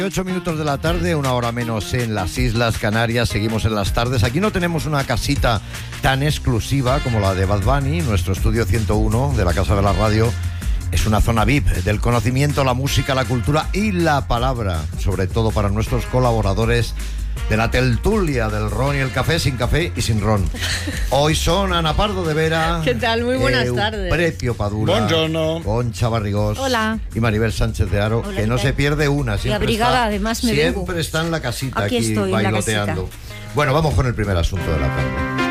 8 minutos de la tarde, una hora menos en las Islas Canarias. Seguimos en las tardes. Aquí no tenemos una casita tan exclusiva como la de Bad Bunny. Nuestro estudio 101 de la Casa de la Radio es una zona VIP del conocimiento, la música, la cultura y la palabra, sobre todo para nuestros colaboradores de la tertulia del ron y el café, sin café y sin ron. Hoy son Ana Pardo de Vera. ¿Qué tal? Muy buenas tardes. Prepio Padula. Buongiorno. Concha Barrigós. Hola. Y Maribel Sánchez de Aro. Hola, que no se pierde una. Y abrigada, además me vengo. Siempre está en la casita aquí estoy, bailoteando. en la casita. Bueno, vamos con el primer asunto de la tarde.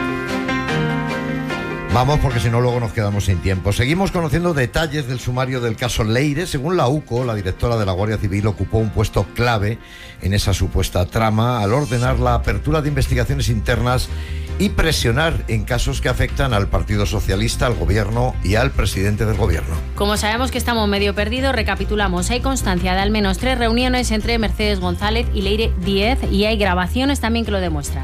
Vamos, porque si no luego nos quedamos sin tiempo. Seguimos conociendo detalles del sumario del caso Leire. Según la UCO, la directora de la Guardia Civil ocupó un puesto clave en esa supuesta trama al ordenar la apertura de investigaciones internas y presionar en casos que afectan al Partido Socialista, al Gobierno y al presidente del Gobierno. Como sabemos que estamos medio perdidos, recapitulamos. Hay constancia de al menos 3 reuniones entre Mercedes González y Leire Díez y hay grabaciones también que lo demuestran.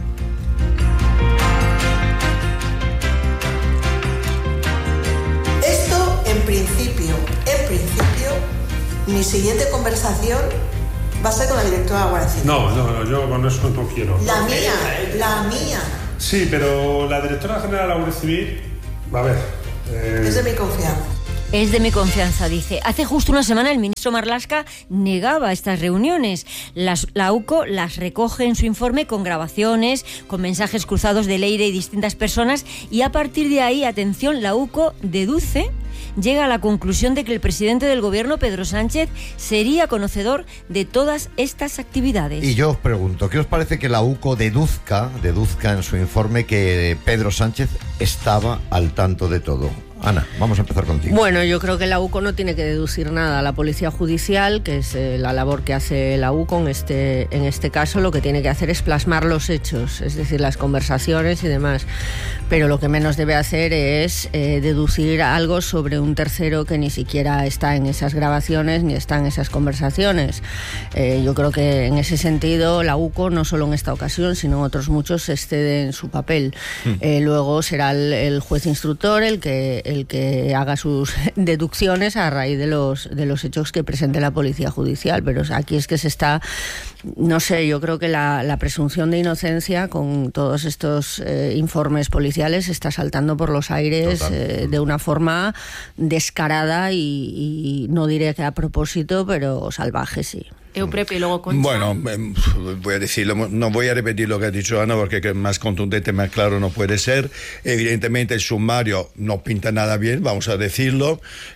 En principio, mi siguiente conversación va a ser con la directora de la Guardia Civil. No, yo con eso no quiero. La mía. Sí, pero la directora general de la Guardia Civil, a ver... Es de mi confianza. Es de mi confianza, dice. Hace justo una semana el ministro Marlaska negaba estas reuniones. La UCO las recoge en su informe con grabaciones, con mensajes cruzados de Leire y distintas personas y a partir de ahí, atención, la UCO llega a la conclusión de que el presidente del Gobierno, Pedro Sánchez, sería conocedor de todas estas actividades. Y yo os pregunto, ¿qué os parece que la UCO deduzca en su informe que Pedro Sánchez estaba al tanto de todo? Ana, vamos a empezar contigo. Bueno, yo creo que la UCO no tiene que deducir nada. La Policía Judicial, que es la labor que hace la UCO en este caso, lo que tiene que hacer es plasmar los hechos, es decir, las conversaciones y demás. Pero lo que menos debe hacer es deducir algo sobre un tercero que ni siquiera está en esas grabaciones ni está en esas conversaciones. Yo creo que en ese sentido la UCO, no solo en esta ocasión, sino en otros muchos, excede en su papel. Luego será el juez instructor el que haga sus deducciones a raíz de los hechos que presente la Policía Judicial, pero aquí es que se está, no sé, yo creo que la presunción de inocencia con todos estos informes policiales está saltando por los aires de una forma descarada y no diré que a propósito, pero salvaje, sí. Prepio y luego Concha. Bueno, voy a decirlo, no voy a repetir lo que ha dicho Ana porque más contundente, más claro no puede ser. Evidentemente el sumario no pinta nada bien, vamos a decirlo.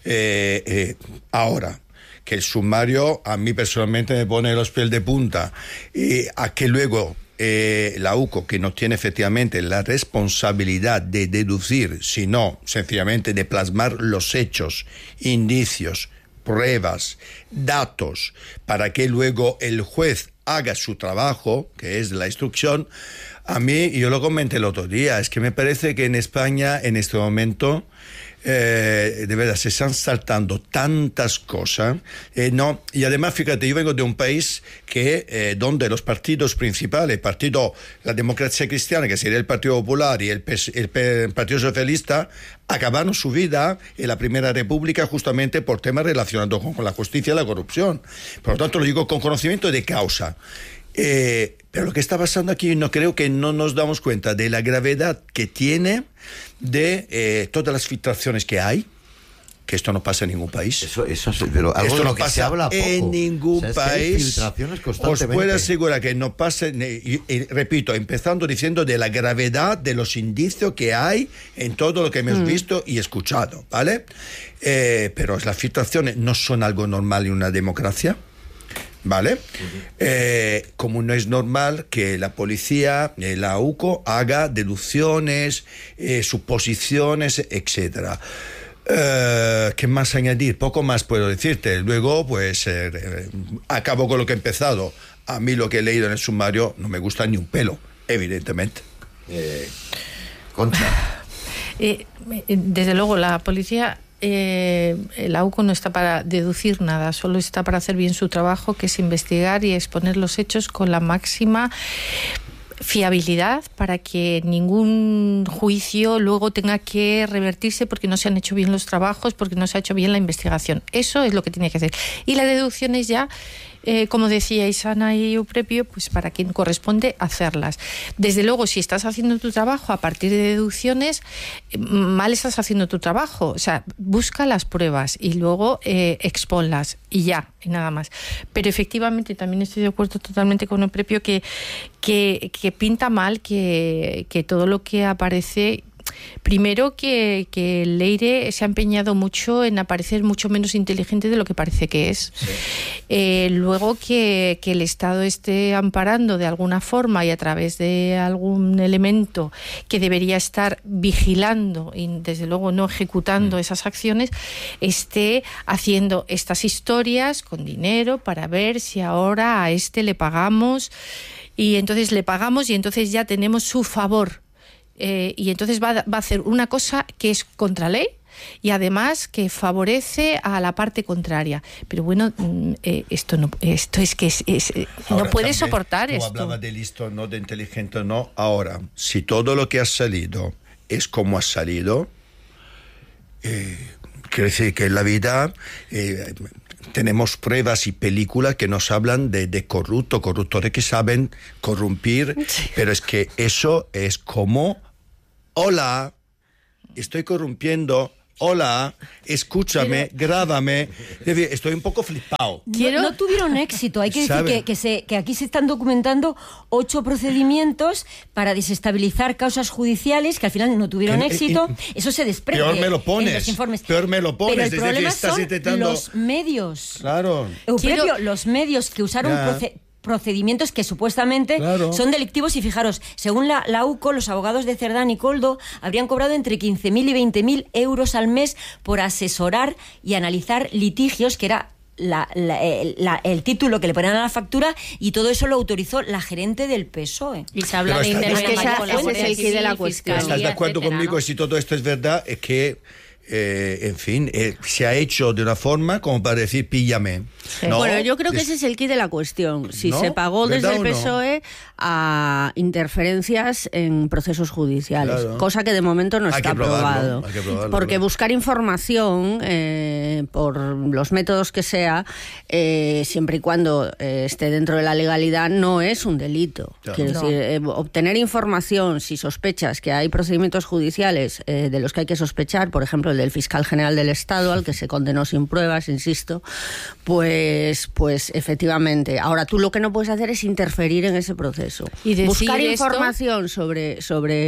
Ahora, que el sumario a mí personalmente me pone los pies de punta y a que luego la UCO, que no tiene efectivamente la responsabilidad de deducir, sino sencillamente de plasmar los hechos, indicios, pruebas, datos, para que luego el juez haga su trabajo, que es la instrucción. A mí, yo lo comenté el otro día, es que me parece que en España, en este momento, de verdad, se están saltando tantas cosas, no, y además, fíjate, yo vengo de un país que donde los partidos principales, la Democracia Cristiana, que sería el Partido Popular, y el Partido Socialista, acabaron su vida en la Primera República justamente por temas relacionados con la justicia y la corrupción. Por lo tanto, lo digo con conocimiento de causa. Pero lo que está pasando aquí, no creo que no nos damos cuenta de la gravedad que tiene de todas las filtraciones que hay, que esto no pasa en ningún país. Eso pero algo esto de lo no que pasa se habla poco. en ningún país. país. Filtraciones constantemente. Os puedo asegurar que no pasa, y repito, empezando diciendo de la gravedad de los indicios que hay en todo lo que hemos visto y escuchado, ¿vale? Pero las filtraciones no son algo normal en una democracia, ¿vale? Como no es normal que la policía, la UCO, haga deducciones, suposiciones, etcétera. ¿Qué más añadir? Poco más puedo decirte. Luego, pues, acabo con lo que he empezado. A mí lo que he leído en el sumario no me gusta ni un pelo, evidentemente. Concha. Desde luego, la policía... la UCO no está para deducir nada, solo está para hacer bien su trabajo, que es investigar y exponer los hechos con la máxima fiabilidad para que ningún juicio luego tenga que revertirse porque no se han hecho bien los trabajos, porque no se ha hecho bien la investigación. Eso es lo que tiene que hacer. Y las deducciones ya como decíais Ana y Euprepio, pues para quien corresponde hacerlas. Desde luego, si estás haciendo tu trabajo a partir de deducciones, mal estás haciendo tu trabajo. O sea, busca las pruebas y luego exponlas y ya, y nada más. Pero efectivamente también estoy de acuerdo totalmente con Euprepio que pinta mal que todo lo que aparece. Primero que Leire se ha empeñado mucho en aparecer mucho menos inteligente de lo que parece que es. Sí. Luego que el Estado esté amparando de alguna forma y a través de algún elemento que debería estar vigilando y desde luego no ejecutando esas acciones, esté haciendo estas historias con dinero para ver si ahora a este le pagamos y entonces le pagamos y entonces ya tenemos su favor. Y entonces va a hacer una cosa que es contra ley y además que favorece a la parte contraria. Pero bueno, esto no puedes soportar esto. Hablaba de listo, no de inteligente, no. Ahora, si todo lo que ha salido es como ha salido, quiere decir que en la vida tenemos pruebas y películas que nos hablan de corruptores que saben corrompir, sí. Pero es que eso es como, hola, estoy corrompiendo, hola, escúchame, grábame. Estoy un poco flipado. No tuvieron éxito. Hay que decir que aquí se están documentando 8 procedimientos para desestabilizar causas judiciales que al final no tuvieron éxito. Eso se desprende. Peor me lo pones. En los informes. Peor me lo pones. Pero el problema son los medios. Claro. Euprepio, los medios que usaron procedimientos que supuestamente son delictivos y fijaros, según la UCO, los abogados de Cerdán y Koldo habrían cobrado entre 15.000 y 20.000 euros al mes por asesorar y analizar litigios, que era el título que le ponían a la factura, y todo eso lo autorizó la gerente del PSOE. Y se habla de intervenir con la Guardia Civil, de la cuestión. ¿Estás de acuerdo conmigo? ¿No? Si todo esto es verdad, es que en fin, se ha hecho de una forma como para decir píllame. Sí. ¿No? Bueno, yo creo que ese es el quid de la cuestión. Si se pagó desde el PSOE a interferencias en procesos judiciales, cosa que de momento no está aprobado. Porque buscar información por los métodos que sea, siempre y cuando esté dentro de la legalidad, no es un delito. Quiero decir, obtener información si sospechas que hay procedimientos judiciales de los que hay que sospechar, por ejemplo del fiscal general del Estado, al que se condenó sin pruebas, insisto, pues efectivamente. Ahora, tú lo que no puedes hacer es interferir en ese proceso. Y buscar información sobre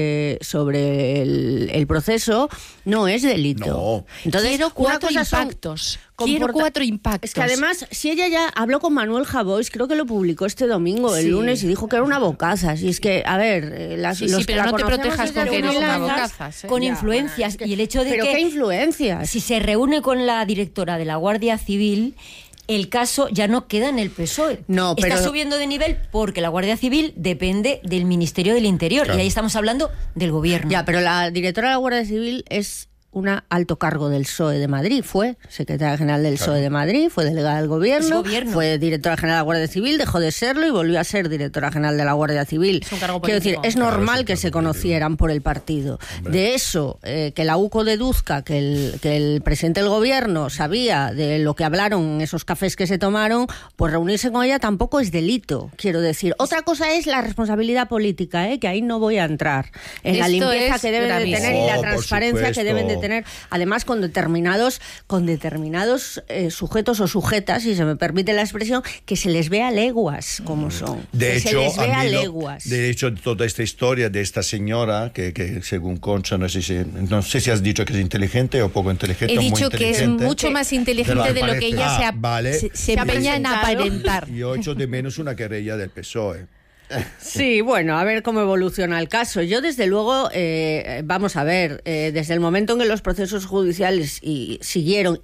el proceso no es delito. No. Entonces, quiero 4 impactos. Quiero 4 impactos. Es que además, si ella ya habló con Manuel Javois, creo que lo publicó este domingo, el lunes, y dijo que era una bocaza. Y es que, a ver, pero no te protejas con que eres una bocaza. Con influencias. Y el hecho de ¿pero qué influencias? Si se reúne con la directora de la Guardia Civil, el caso ya no queda en el PSOE. No, pero está subiendo de nivel porque la Guardia Civil depende del Ministerio del Interior. Claro. Y ahí estamos hablando del gobierno. Ya, pero la directora de la Guardia Civil es una alto cargo del PSOE de Madrid, fue secretaria general del PSOE de Madrid, fue delegada del gobierno, fue directora general de la Guardia Civil, dejó de serlo y volvió a ser directora general de la Guardia Civil. Es un cargo Quiero político. decir, es normal que se conocieran por el partido. Hombre. De eso, que la UCO deduzca que el presidente del gobierno sabía de lo que hablaron en esos cafés que se tomaron, pues reunirse con ella tampoco es delito, quiero decir. Otra cosa es la responsabilidad política, que ahí no voy a entrar, en la limpieza que deben de tener y la transparencia que deben de tener, además con determinados sujetos o sujetas, si se me permite la expresión, que se les vea leguas como son. De hecho, toda esta historia de esta señora que según Concha, no sé si has dicho que es inteligente o poco inteligente. He dicho muy que es mucho más inteligente de lo que ella se empeña en aparentar. Yo echo de menos una querella del PSOE. Sí, bueno, a ver cómo evoluciona el caso. Yo, desde luego, vamos a ver, desde el momento en que los procesos judiciales siguieron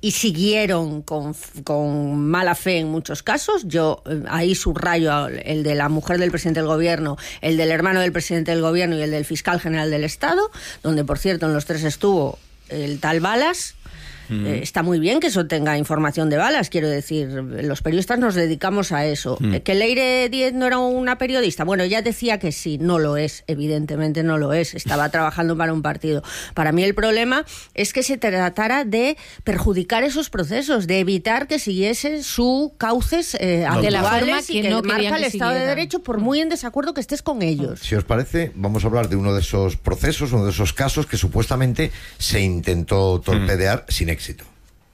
con mala fe en muchos casos, yo ahí subrayo el de la mujer del presidente del gobierno, el del hermano del presidente del gobierno y el del fiscal general del Estado, donde, por cierto, en los 3 estuvo el tal Balas. Está muy bien que eso tenga información de balas, quiero decir, los periodistas nos dedicamos a eso. ¿Que Leire Díez no era una periodista? Bueno, ella decía que sí, no lo es, evidentemente no lo es, estaba trabajando para un partido. Para mí el problema es que se tratara de perjudicar esos procesos, de evitar que siguiese sus cauces habituales y que no marca el Estado de Derecho, por muy en desacuerdo que estés con ellos. Si os parece, vamos a hablar de uno de esos procesos, uno de esos casos que supuestamente se intentó torpedear sin éxito.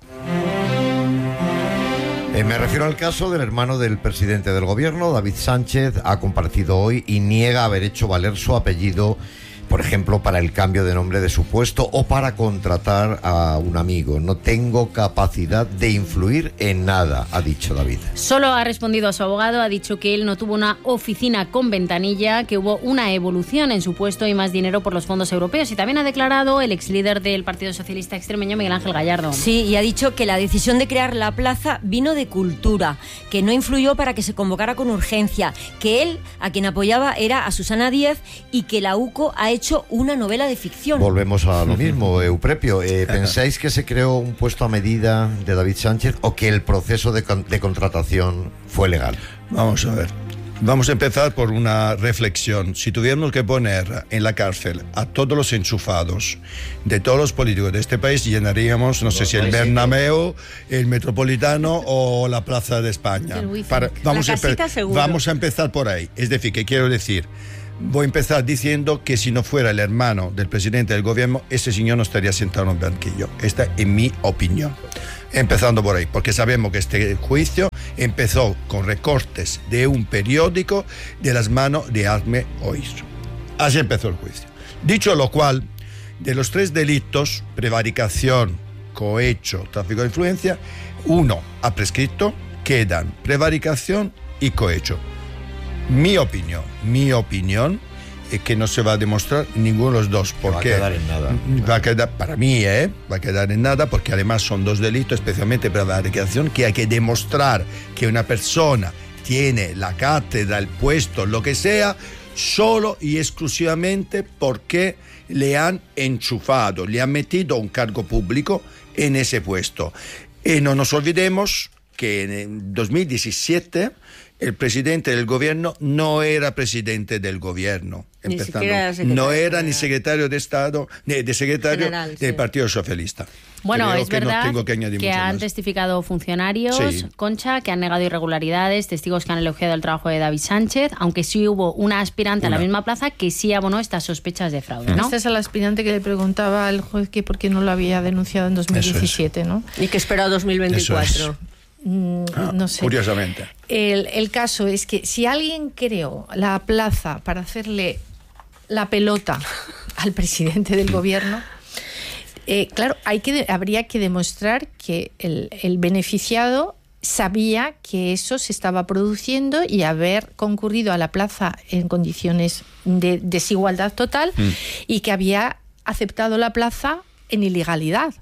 Me refiero al caso del hermano del presidente del gobierno, David Sánchez. Ha comparecido hoy y niega haber hecho valer su apellido, por ejemplo, para el cambio de nombre de su puesto o para contratar a un amigo. No tengo capacidad de influir en nada, ha dicho David. Solo ha respondido a su abogado, ha dicho que él no tuvo una oficina con ventanilla, que hubo una evolución en su puesto y más dinero por los fondos europeos. Y también ha declarado el exlíder del Partido Socialista extremeño, Miguel Ángel Gallardo. Sí, y ha dicho que la decisión de crear la plaza vino de Cultura, que no influyó para que se convocara con urgencia, que él, a quien apoyaba, era a Susana Díaz y que la UCO ha hecho una novela de ficción. Volvemos a lo mismo, Euprepio. ¿Pensáis que se creó un puesto a medida de David Sánchez o que el proceso de contratación fue legal? Vamos a ver. Vamos a empezar por una reflexión. Si tuviéramos que poner en la cárcel a todos los enchufados de todos los políticos de este país, llenaríamos, no sé si el Bernabéu, el Metropolitano o la Plaza de España. Vamos a empezar por ahí. Es decir, ¿qué quiero decir? Voy a empezar diciendo que si no fuera el hermano del presidente del gobierno, ese señor no estaría sentado en un banquillo. Esta es mi opinión. Empezando por ahí, porque sabemos que este juicio empezó con recortes de un periódico de las manos de Ahmed Oir. Así empezó el juicio. Dicho lo cual, de los 3 delitos, prevaricación, cohecho, tráfico de influencia, uno ha prescrito, quedan prevaricación y cohecho. Mi opinión es que no se va a demostrar ninguno de los dos. Porque va a quedar en nada. Va a quedar, para mí, va a quedar en nada, porque además son 2 delitos, especialmente prevaricación, que hay que demostrar que una persona tiene la cátedra, el puesto, lo que sea, solo y exclusivamente porque le han enchufado, le han metido un cargo público en ese puesto. Y no nos olvidemos que en 2017 el presidente del gobierno no era presidente del gobierno. No era ni secretario de Estado, de secretario general, del Partido Socialista. Bueno, creo es verdad que han testificado funcionarios, sí, Concha, que han negado irregularidades, testigos que han elogiado el trabajo de David Sánchez, aunque sí hubo una aspirante a la misma plaza que sí abonó estas sospechas de fraude, ¿no? Esta es la aspirante que le preguntaba al juez que por qué no lo había denunciado en 2017, ¿no? Y que espera 2024. No sé. Curiosamente. El caso es que si alguien creó la plaza para hacerle la pelota al presidente del gobierno, claro, habría que demostrar que el beneficiado sabía que eso se estaba produciendo y haber concurrido a la plaza en condiciones de desigualdad total y que había aceptado la plaza en ilegalidad.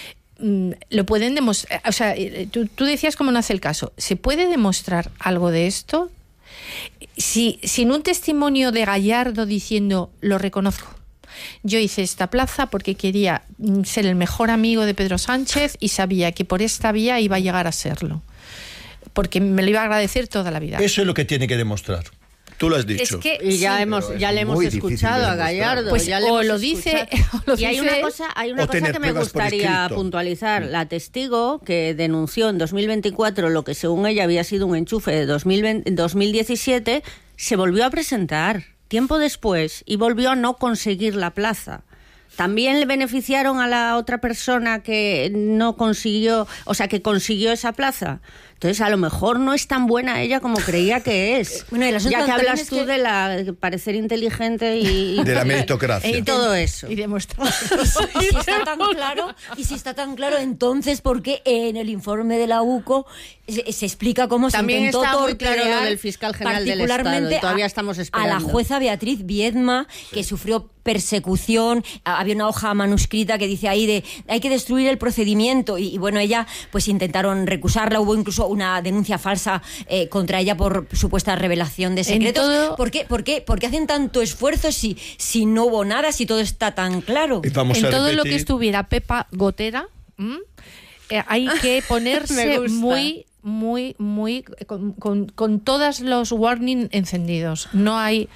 Lo pueden demostrar, o sea, tú decías cómo nace el caso. ¿Se puede demostrar algo de esto? Sin un testimonio de Gallardo diciendo, lo reconozco, yo hice esta plaza porque quería ser el mejor amigo de Pedro Sánchez y sabía que por esta vía iba a llegar a serlo, porque me lo iba a agradecer toda la vida. Eso es lo que tiene que demostrar. Tú lo has dicho. Es que y ya le hemos escuchado a Gallardo. Pues o lo dice. Y hay una cosa que me gustaría puntualizar. La testigo que denunció en 2024 lo que según ella había sido un enchufe de 2017 se volvió a presentar tiempo después y volvió a no conseguir la plaza. También le beneficiaron a la otra persona que no consiguió, o sea, que consiguió esa plaza. Entonces, a lo mejor no es tan buena ella como creía que es. Bueno, y ya que hablas tú de la parecer inteligente y de la meritocracia y todo eso. Y demostrar. Si está tan claro, entonces, ¿por qué en el informe de la UCO se explica cómo también se intentó está muy claro lo del fiscal general del Estado, y todavía estamos esperando. A la jueza Beatriz Viedma, que sufrió persecución, había una hoja manuscrita que dice ahí de hay que destruir el procedimiento y bueno, ella pues intentaron recusarla, hubo incluso una denuncia falsa contra ella por supuesta revelación de secretos. ¿Por qué hacen tanto esfuerzo si no hubo nada, si todo está tan claro? En todo lo que estuviera Pepa Gotera, hay que ponerse muy con todos los warning encendidos. No hay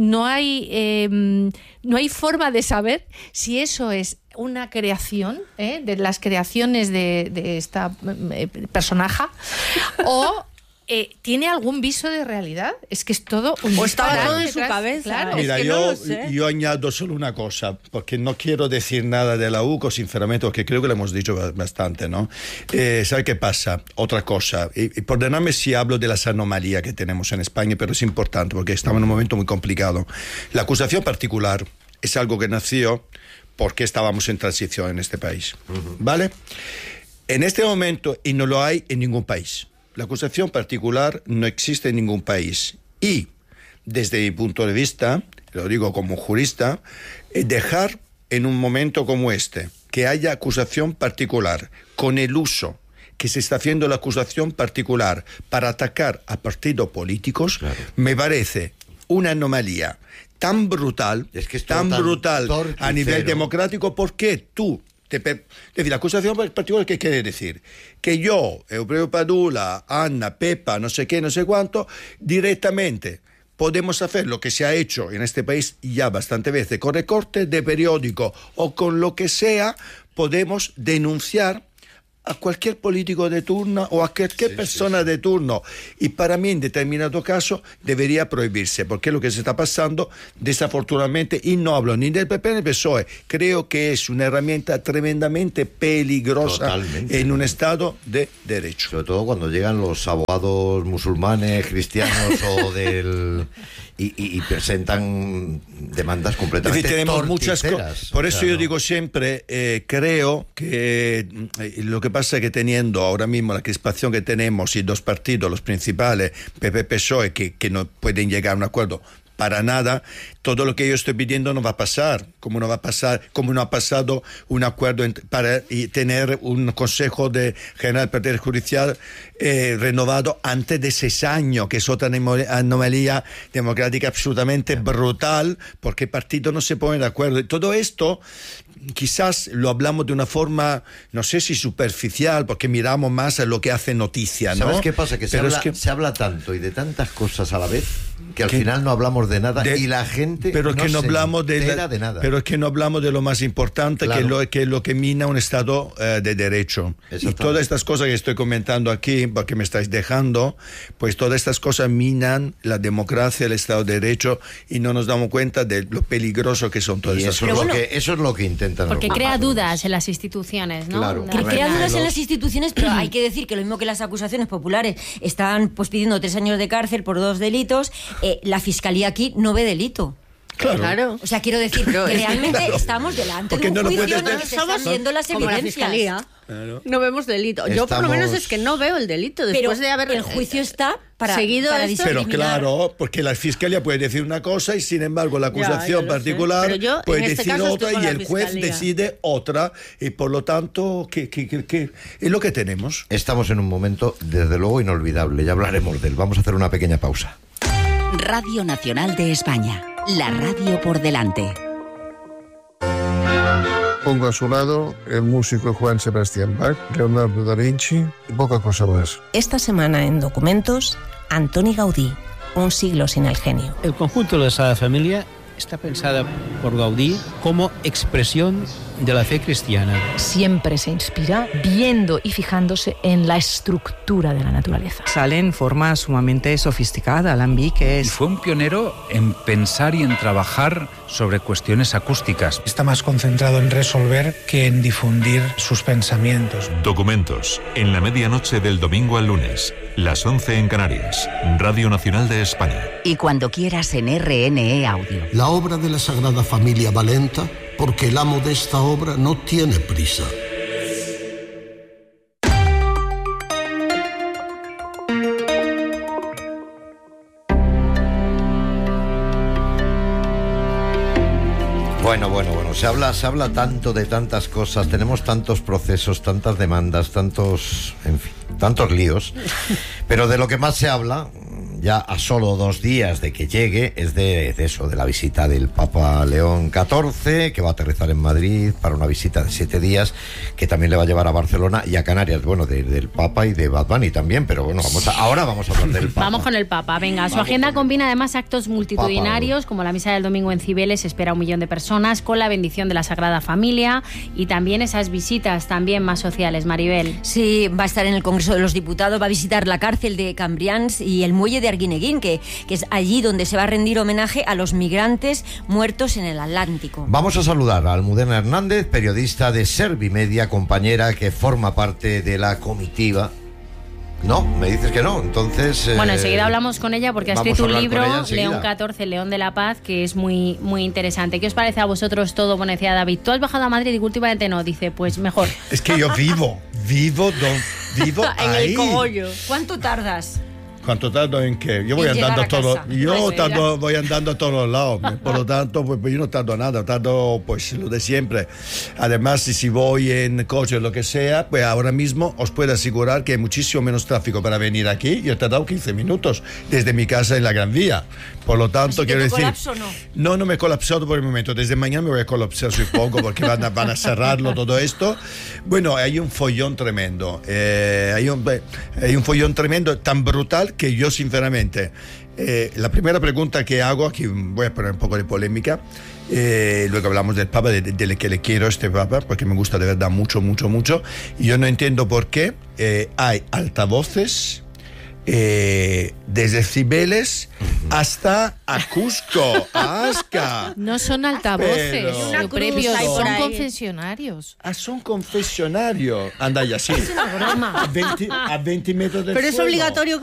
forma de saber si eso es una creación, de las creaciones de esta personaje, o tiene algún viso de realidad. Es que es todo un... O estaba todo en su cabeza. Claro. Mira, es que no lo sé. yo añado solo una cosa, porque no quiero decir nada de la UCO, sinceramente, porque creo que lo hemos dicho bastante, ¿no? ¿Sabe qué pasa? Otra cosa, y perdóname si hablo de las anomalías que tenemos en España, pero es importante, porque estamos en un momento muy complicado. La acusación particular es algo que nació porque estábamos en transición en este país, ¿vale? En este momento, y no lo hay en ningún país. La acusación particular no existe en ningún país. Y, desde mi punto de vista, lo digo como jurista, dejar en un momento como este que haya acusación particular con el uso que se está haciendo la acusación particular para atacar a partidos políticos, claro, me parece una anomalía tan brutal, a nivel democrático, porque tú... Es decir, la acusación particular, ¿qué quiere decir? Que yo, Eufemio Padula, Ana, Pepa, no sé qué, no sé cuánto, directamente podemos hacer lo que se ha hecho en este país ya bastante veces, con recortes de periódico o con lo que sea, podemos denunciar a cualquier político de turno o a cualquier persona de turno. Y para mí, en determinado caso, debería prohibirse, porque es lo que se está pasando, desafortunadamente, y no hablo ni del PP ni del PSOE, creo que es una herramienta tremendamente peligrosa. Totalmente, en un Estado de Derecho. Sobre todo cuando llegan los abogados musulmanes, cristianos o del... Y presentan demandas completamente es decir, tenemos muchas cosas. Por eso yo digo siempre, creo que lo que pasa es que teniendo ahora mismo la crispación que tenemos y dos partidos, los principales, PP, PSOE, que no pueden llegar a un acuerdo para nada, todo lo que yo estoy pidiendo no va a pasar, como no ha pasado un acuerdo para tener un Consejo General del Poder Judicial renovado antes de 6 años, que es otra anomalía democrática absolutamente brutal, porque el partido no se pone de acuerdo. Y todo esto quizás lo hablamos de una forma, no sé si superficial, porque miramos más a lo que hace noticia, ¿no? ¿Sabes qué pasa? Que se habla tanto y de tantas cosas a la vez que al final no hablamos de nada y la gente pero no que no hablamos de nada. Pero es que no hablamos de lo más importante, claro, que es lo que mina un Estado de Derecho. Y todas estas cosas que estoy comentando aquí, porque me estáis dejando, pues todas estas cosas minan la democracia, el Estado de Derecho, y no nos damos cuenta de lo peligroso que son todas estas cosas. Eso es lo que intentan. Porque crea dudas en las instituciones, ¿no? Claro. Crea dudas en las instituciones, pero hay que decir que lo mismo que las acusaciones populares están pues pidiendo 3 años de cárcel por 2 delitos, la Fiscalía aquí no ve delito. Claro. O sea, quiero decir que realmente estamos delante de un juicio donde se están viendo las evidencias. La Fiscalía. Claro. No vemos delito. Yo por lo menos es que no veo el delito después de haber... el juicio está seguido para esto. Pero claro, porque la Fiscalía puede decir una cosa y sin embargo la acusación particular puede decir otra y el juez decide otra, y por lo tanto, ¿qué es lo que tenemos? Estamos en un momento, desde luego, inolvidable. Ya hablaremos de él. Vamos a hacer una pequeña pausa. Radio Nacional de España. La radio por delante. Pongo a su lado el músico Juan Sebastián Bach, Leonardo da Vinci y poca cosa más. Esta semana en Documentos, Antoni Gaudí, Un siglo sin el genio. El conjunto de la Sagrada Familia está pensada por Gaudí como expresión de la fe cristiana. Siempre se inspira viendo y fijándose en la estructura de la naturaleza. Sale en forma sumamente sofisticada, alambiques. Y fue un pionero en pensar y en trabajar sobre cuestiones acústicas. Está más concentrado en resolver que en difundir sus pensamientos. Documentos, en la medianoche del domingo al lunes, las 11 en Canarias, Radio Nacional de España. Y cuando quieras en RNE Audio. La obra de la Sagrada Familia va lenta porque el amo de esta obra no tiene prisa. Bueno, se habla tanto de tantas cosas, tenemos tantos procesos, tantas demandas, tantos líos, pero de lo que más se habla, ya a solo 2 días de que llegue, es de eso, de la visita del Papa León XIV, que va a aterrizar en Madrid para una visita de 7 días, que también le va a llevar a Barcelona y a Canarias, bueno, del Papa y de Bad Bunny también, pero bueno, ahora vamos a hablar del Papa. Vamos con el Papa, venga, su agenda combina además actos multitudinarios, como la misa del domingo en Cibeles, se espera 1 millón de personas, con la bendición de la Sagrada Familia, y también esas visitas también más sociales, Maribel. Sí, va a estar en el Congreso de los Diputados, va a visitar la cárcel de Cambrians y el muelle de Arguineguín, que es allí donde se va a rendir homenaje a los migrantes muertos en el Atlántico. Vamos a saludar a Almudena Hernández, periodista de Servimedia, compañera que forma parte de la comitiva. No, me dices que no, entonces... Bueno, enseguida hablamos con ella porque ha escrito un libro, León XIV, León de la Paz, que es muy, muy interesante. ¿Qué os parece a vosotros todo? Bueno, decía David, ¿tú has bajado a Madrid? Y últimamente no, dice, pues mejor. Es que yo vivo en ahí. el cogollo. ¿Cuánto tardas? ¿Cuánto tardo en qué? Yo voy andando a todos. Voy andando a todos lados. Por lo tanto, pues yo no tardo nada, tardo pues lo de siempre. Además, si voy en coche o lo que sea, pues ahora mismo os puedo asegurar que hay muchísimo menos tráfico para venir aquí. Yo he tardado 15 minutos desde mi casa en la Gran Vía. Por lo tanto, quiero decir... ¿Colapso no? No me he colapsado por el momento. Desde mañana me voy a colapsar, supongo, porque van a cerrarlo todo esto. Bueno, hay un follón tremendo. Hay un follón tremendo, tan brutal que yo, sinceramente, la primera pregunta que hago, aquí voy a poner un poco de polémica, luego hablamos del Papa, de que le quiero a este Papa, porque me gusta de verdad mucho, mucho, mucho, y yo no entiendo por qué hay altavoces desde Cibeles hasta a Cusco, a Asca. No son altavoces, son confesionarios. Son confesionarios. Anda ya, sí. Es una broma. A 20 metros del Pero suelo. es obligatorio